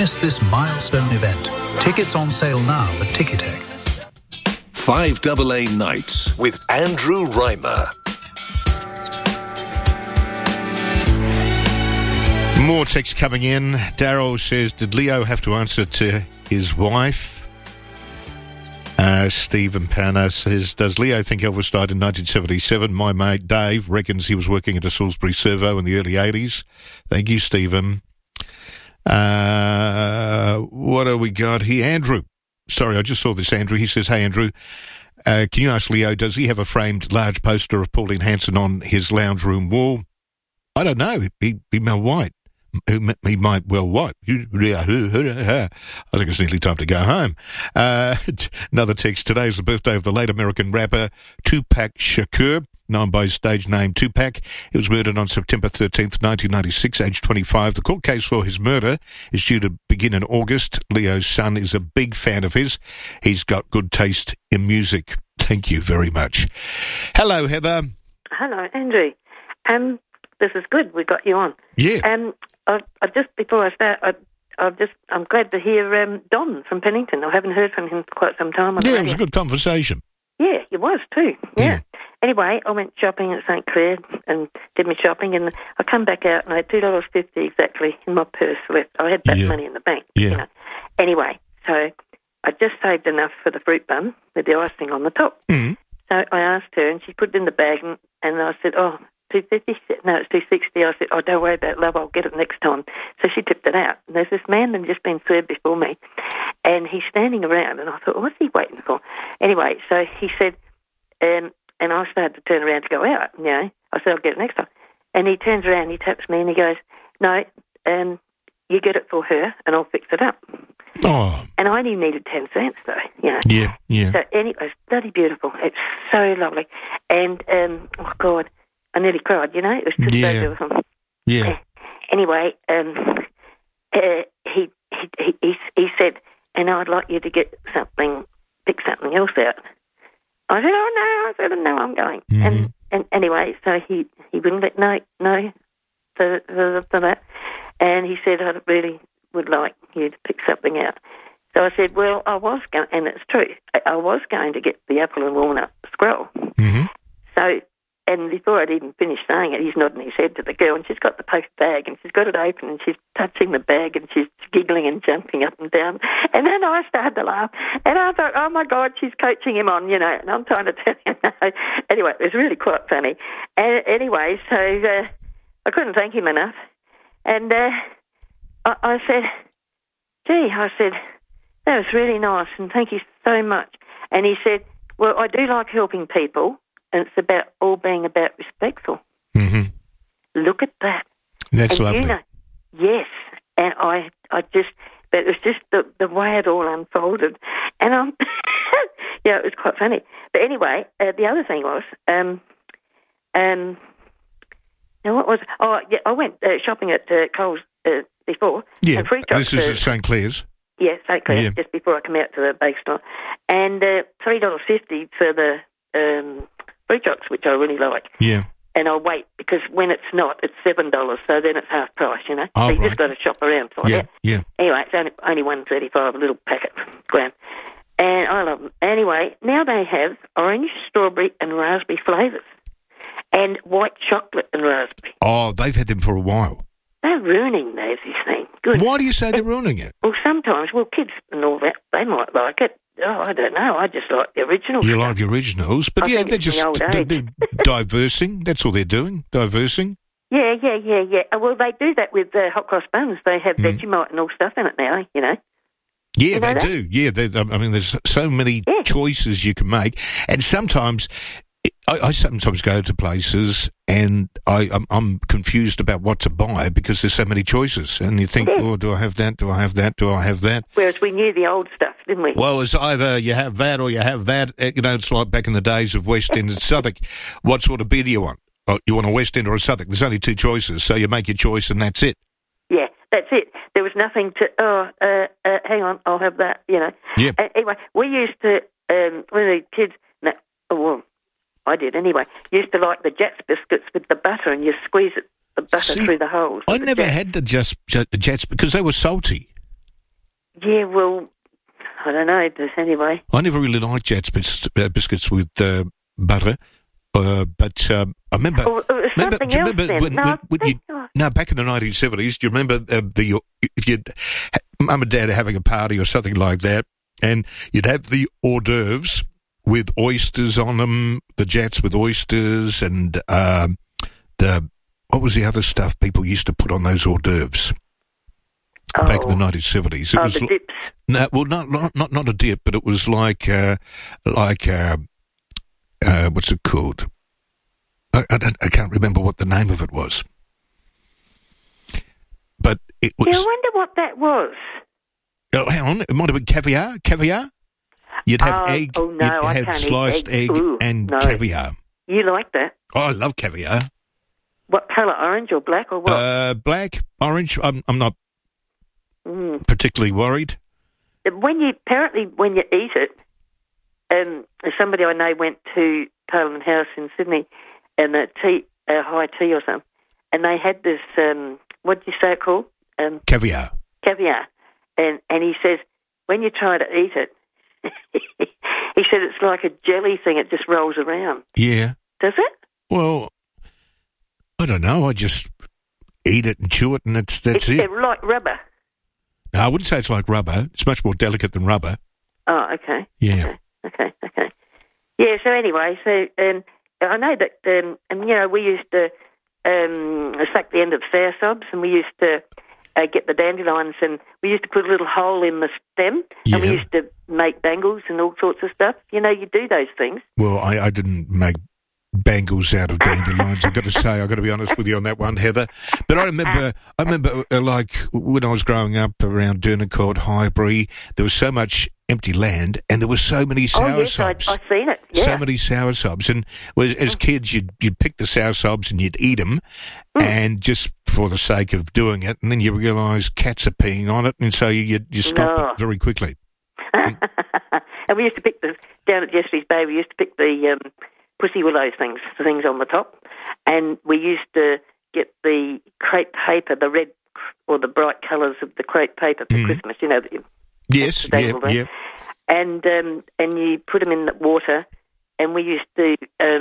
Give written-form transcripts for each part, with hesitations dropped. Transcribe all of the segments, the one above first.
miss this milestone event. Tickets on sale now at Ticketek. 5AA Nights with Andrew Reimer. More text coming in. Daryl says, did Leo have to answer to his wife? Stephen Panner says, does Leo think Elvis died in 1977? My mate Dave reckons he was working at a Salisbury servo in the early 80s. Thank you, Stephen. What do we got here? Andrew. Sorry, I just saw this, Andrew. He says, hey, Andrew, can you ask Leo, does he have a framed large poster of Pauline Hanson on his lounge room wall? I don't know. He might white. He might well what? I think it's nearly time to go home. Another text. Today is the birthday of the late American rapper Tupac Shakur, known by his stage name Tupac. He was murdered on September 13th, 1996, aged 25. The court case for his murder is due to begin in August. Leo's son is a big fan of his. He's got good taste in music. Thank you very much. Hello, Heather. Hello, Andrew. This is good. We got you on. Yeah. I just before I start, I'm glad to hear Don from Pennington. I haven't heard from him for quite some time. Yeah, it was a good conversation. Yeah, it was too. Yeah. Anyway, I went shopping at St Clair and did my shopping, and I come back out and I had $2.50 exactly in my purse left. I had that money in the bank. Yeah. You know. Anyway, so I just saved enough for the fruit bun with the icing on the top. Mm. So I asked her, and she put it in the bag, and I said, "Oh, $2.50? No, it's $2.60. I said, "Oh, don't worry about it, love. I'll get it next time." So she tipped it out. And there's this man that had just been served before me, and he's standing around, and I thought, what's he waiting for? Anyway, so he said, and I started to turn around to go out. You know, I said, "I'll get it next time." And he turns around, he taps me, and he goes, "No, you get it for her, and I'll fix it up." Oh. And I only needed 10 cents, though, you know. Yeah. So anyway, it's bloody beautiful. It's so lovely. And, oh, God, I nearly cried, you know. It was just so beautiful. Yeah. Anyway, he said, "And I'd like you to pick something else out." I said, "Oh, no." I said, "No, I'm going." Mm-hmm. And anyway, so he wouldn't let no for that. And he said, "I really would like you to pick something out." So I said, "Well, I was going," and it's true, I was going to get the apple and walnut scroll. Mm-hmm. So, and before I'd even finished saying it, he's nodding his head to the girl, and she's got the post bag, and she's got it open, and she's touching the bag, and she's giggling and jumping up and down. And then I started to laugh, and I thought, oh, my God, she's coaching him on, you know, and I'm trying to tell him no. Anyway, it was really quite funny. Anyway, so I couldn't thank him enough. And I said, "Gee," I said, "that was really nice, and thank you so much." And he said, "Well, I do like helping people, and it's about all being about respectful." Mm-hmm. Look at that. That's and lovely. You know, yes, and I just, but it was just the way it all unfolded, and yeah, it was quite funny. But anyway, the other thing was, now what was? Oh, yeah, I went shopping at Coles before. Yeah, This is at St Clair's. Yeah, St Clair's, just before I come out to the bake store, and $3.50 for the fruit chocs, which I really like. Yeah. And I'll wait, because when it's not, it's $7, so then it's half price, you know. Oh, so you right. just got to shop around for that. Yeah. Anyway, it's only $1.35, a little packet, gram. And I love them. Anyway, now they have orange, strawberry and raspberry flavours, and white chocolate and raspberry. Oh, they've had them for a while. They're ruining those, this thing. Good. Why do you say they're ruining it? Well, sometimes, kids and all that, they might like it. Oh, I don't know. I just like the originals. You like the originals, but I think they're it's just the old age. they're diversing. That's all they're doing, diversing. Yeah. Well, they do that with hot cross buns. They have Vegemite and all stuff in it now, you know. Yeah, you know they that? do. Yeah, I mean, there's so many choices you can make, and sometimes I sometimes go to places and I'm confused about what to buy because there's so many choices, and you think, oh, do I have that? Do I have that? Do I have that? Whereas we knew the old stuff, didn't we? Well, it's either you have that or you have that. You know, it's like back in the days of West End and Southwark. What sort of beer do you want? Oh, you want a West End or a Southwark? There's only two choices, so you make your choice and that's it. Yeah, that's it. There was nothing to, hang on, I'll have that, you know. Yep. Anyway, we used to, when the kids, I did anyway, used to like the Jats biscuits with the butter, and you squeeze the butter through the holes. I never had the Jats because they were salty. Yeah, well, I don't know. Anyway. I never really liked Jatz biscuits with butter. But I remember. Oh, it was something do you else remember then. back in the 1970s? Do you remember if you'd mum and dad having a party or something like that, and you'd have the hors d'oeuvres with oysters on them, the Jatz with oysters, and what was the other stuff people used to put on those hors d'oeuvres? Back in the 1970s, it was the dips. No, well, not a dip, but it was like what's it called? I can't remember what the name of it was. But it was... Yeah, I wonder what that was. Oh, hang on. It might have been caviar. Caviar? You'd have egg. Oh, no, you'd I have can't sliced eat egg. egg Ooh, and no. caviar. You like that? Oh, I love caviar. What colour? Orange or black or what? Black, orange. I'm not particularly worried. When you eat it, somebody I know went to Parliament House in Sydney, and a high tea or something, and they had this. What did you say it called? Caviar. Caviar, and he says when you try to eat it, he said it's like a jelly thing. It just rolls around. Yeah. Does it? Well, I don't know. I just eat it and chew it, and that's it. It's like rubber. No, I wouldn't say it's like rubber. It's much more delicate than rubber. Oh, okay. Yeah. Okay. Yeah, so anyway, I know that, we used to suck the end of sour sobs, and we used to get the dandelions, and we used to put a little hole in the stem, and we used to make bangles and all sorts of stuff. You do those things. Well, I didn't make bangles out of dandelions. I've got to say, I've got to be honest with you on that one, Heather. But I remember like when I was growing up around Dernancourt, Highbury, there was so much empty land, and there were so many sour sobs. I've seen it. Yeah. So many sour sobs, and as kids, you'd pick the sour sobs and you'd eat them, and just for the sake of doing it, and then you realise cats are peeing on it, and so you stop it very quickly. And we used to pick down at Jeffreys Bay. We used to pick the pussy willows the things on the top, and we used to get the crepe paper, the red or the bright colours of the crepe paper for Christmas. Yes, yeah. And you put them in the water, and we used to,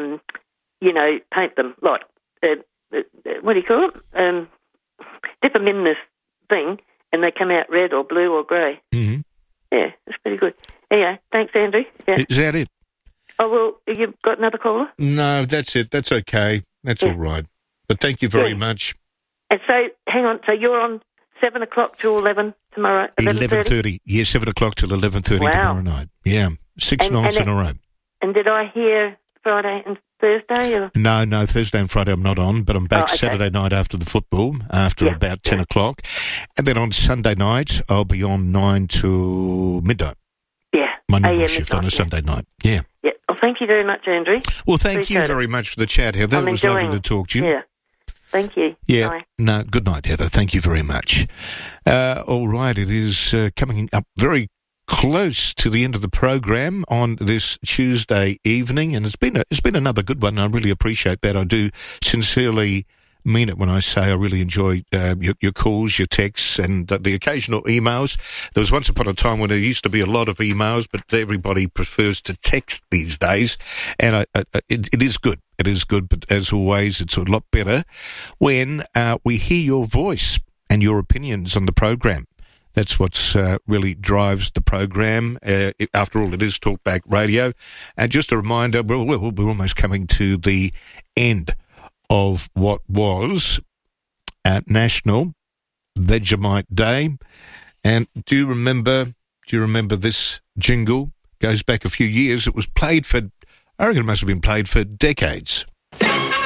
paint them like what do you call it? Dip them in this thing, and they come out red or blue or grey. Mm-hmm. Yeah, that's pretty good. Anyway, thanks, Andrew. Yeah. Is that it? Oh, well, you've got another caller? No, that's it. That's okay. That's all right. But thank you very much. And so, hang on. So you're on 7 o'clock to 11 tomorrow? 11:30. Yeah, 7 o'clock till 11:30 tomorrow night. Yeah, 6 nights in a row. And did I hear Friday and Thursday? Or? No, Thursday and Friday I'm not on, but I'm back Saturday night after the football, after about 10 o'clock. And then on Sunday night, I'll be on 9 to midnight. Yeah. My normal shift on a Sunday night. Yeah. Yeah. Well, thank you very much, Andrew. Well, thank you very much for the chat, Heather. It was lovely to talk to you. Yeah. Thank you. Yeah. Bye. No, good night, Heather. Thank you very much. All right, it is coming up very close to the end of the program on this Tuesday evening, and it's been another good one. I really appreciate that. I do sincerely mean it when I say I really enjoy your calls, your texts, and the occasional emails. There was once upon a time when there used to be a lot of emails, but everybody prefers to text these days, and it is good. It is good, but as always, it's a lot better when we hear your voice and your opinions on the program. That's what really drives the program. After all, it is Talkback Radio. And just a reminder, we're almost coming to the end of what was National Vegemite Day. And do you remember this jingle? Goes back a few years. It was played for, I reckon it must have been played for decades.